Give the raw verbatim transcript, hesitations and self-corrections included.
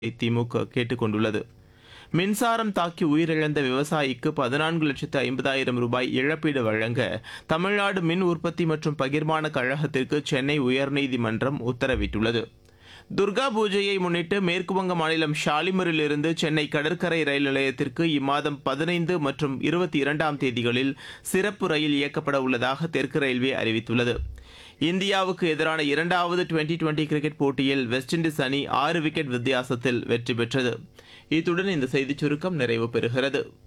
திமுக கேட்டுக் கொண்டுள்ளது. மின்சாரம் தாக்கி உயிரிழந்த விவசாயிக்கு பதினான்கு லட்சத்து ஐம்பதாயிரம் ரூபாய் இழப்பீடு வழங்க தமிழ்நாடு மின் உற்பத்தி மற்றும் பகிர்மான கழகத்திற்கு சென்னை உயர்நீதிமன்றம் உத்தரவிட்டுள்ளது. துர்கா பூஜையை முன்னிட்டு மேற்குவங்க மாநிலம் ஷாலிமரிலிருந்து சென்னை கடற்கரை ரயில் நிலையத்திற்கு இம்மாதம் பதினைந்து மற்றும் இருபத்தி இரண்டாம் தேதிகளில் சிறப்பு ரயில் இயக்கப்பட உள்ளதாக தெற்கு ரயில்வே அறிவித்துள்ளது. இந்தியாவுக்கு எதிரான இரண்டாவது டுவெண்டி டுவெண்டி கிரிக்கெட் போட்டியில் வெஸ்ட் இண்டீஸ் அணி ஆறு விக்கெட் வித்தியாசத்தில் வெற்றி பெற்றது. இத்துடன் இந்த செய்திச் சுருக்கம் நிறைவு பெறுகிறது.